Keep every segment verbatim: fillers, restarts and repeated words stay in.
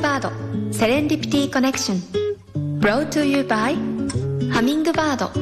バードセレンディピティコネクション Brought to you by ハミングバード。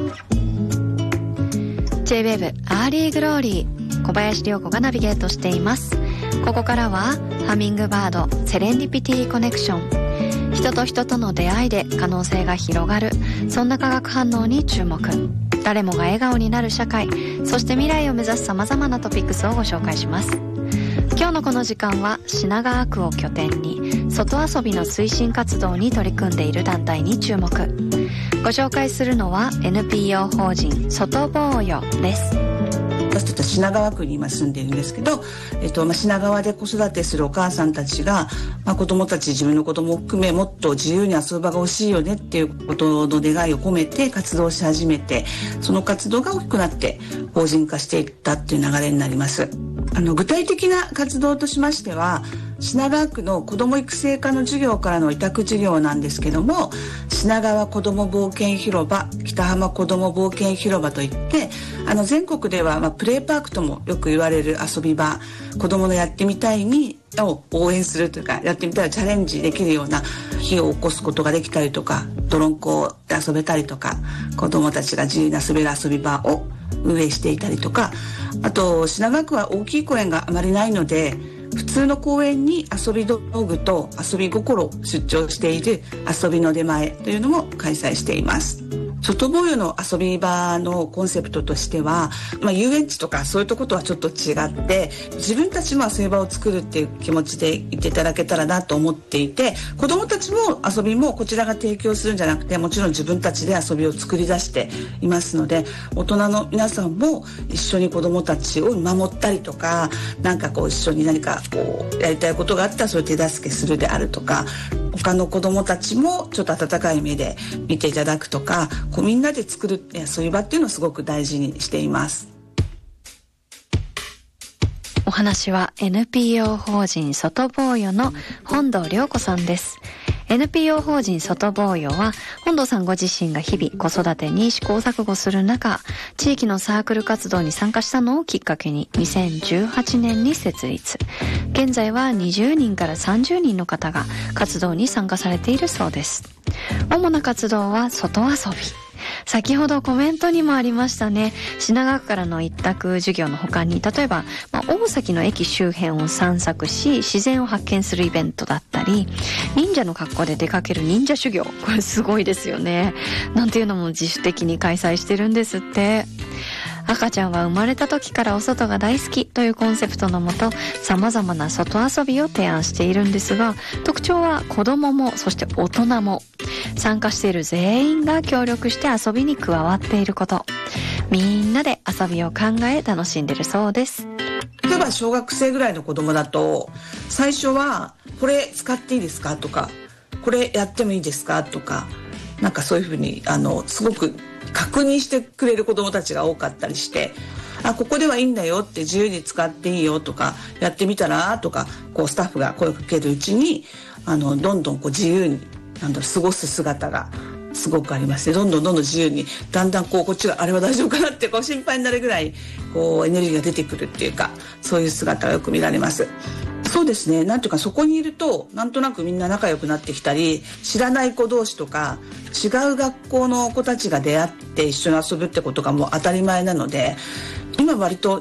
ジェイウェーブ アーリーグローリー、小林涼子がナビゲートしています。ここからはハミングバードセレンディピティコネクション、人と人との出会いで可能性が広がる、そんな化学反応に注目。誰もが笑顔になる社会、そして未来を目指すさまざまなトピックスをご紹介します。今日のこの時間は品川区を拠点に外遊びの推進活動に取り組んでいる団体に注目。ご紹介するのは エヌピーオー 法人外坊よです。 私たちは品川区に今住んでいるんですけど、えっとまあ、品川で子育てするお母さんたちが、まあ、子どもたち、自分の子どもを含めもっと自由に遊ぶ場が欲しいよねっていうことの願いを込めて活動し始めて、その活動が大きくなって法人化していったっていう流れになります。あの具体的な活動としましては、品川区の子ども育成課の授業からの委託事業なんですけども、品川こども冒険広場、北浜こども冒険広場といって、あの全国では、まあ、プレイパークともよく言われる遊び場、子どものやってみたいにを応援するというか、やってみたいチャレンジできるような火を起こすことができたりとか、泥んこで遊べたりとか、子どもたちが自由に遊べる遊び場を運営していたりとか、あと品川区は大きい公園があまりないので、普通の公園に遊び道具と遊び心を出張している遊びの出前というのも開催しています。外坊よの遊び場のコンセプトとしては、まあ、遊園地とかそういうとことはちょっと違って、自分たちも遊び場を作るっていう気持ちでいていただけたらなと思っていて、子どもたちも遊びもこちらが提供するんじゃなくて、もちろん自分たちで遊びを作り出していますので、大人の皆さんも一緒に子どもたちを見守ったりとか、なんかこう一緒に何かこうやりたいことがあったらそれを手助けするであるとか、他の子どもたちもちょっと温かい目で見ていただくとか、こうみんなで作る遊び場っていうのをすごく大事にしています。 お話は エヌピーオー 法人外坊よの本堂涼子さんです。エヌピーオー 法人外坊よは、本堂さんご自身が日々子育てに試行錯誤する中、地域のサークル活動に参加したのをきっかけににせんじゅうはちねんに設立。現在はにじゅうにんからさんじゅうにんの方が活動に参加されているそうです。主な活動は外遊び。先ほどコメントにもありましたね。品川区からの一択授業の他に、例えば、まあ、大崎の駅周辺を散策し自然を発見するイベントだったり、忍者の格好で出かける忍者修行、これすごいですよね。なんていうのも自主的に開催してるんですって。赤ちゃんは生まれた時からお外が大好きというコンセプトのもと、様々な外遊びを提案しているんですが、特徴は子供もそして大人も参加している全員が協力して遊びに加わっていること、みんなで遊びを考え楽しんでるそうです。 例えば小学生ぐらいの子供だと、最初はこれ使っていいですかとか、これやってもいいですかとか、なんかそういうふうにあのすごく確認してくれる子どもたちが多かったりして、あ、ここではいいんだよって、自由に使っていいよとか、やってみたらとか、こうスタッフが声をかけるうちに、あのどんどんこう自由になんだろう過ごす姿がすごくありまして、どんどんどんどん自由に、だんだんこうこっちがあれは大丈夫かなってこう心配になるぐらいこうエネルギーが出てくるっていうか、そういう姿がよく見られます。そうですね、なんていうかそこにいるとなんとなくみんな仲良くなってきたり、知らない子同士とか違う学校の子たちが出会って一緒に遊ぶってことがもう当たり前なので、今割と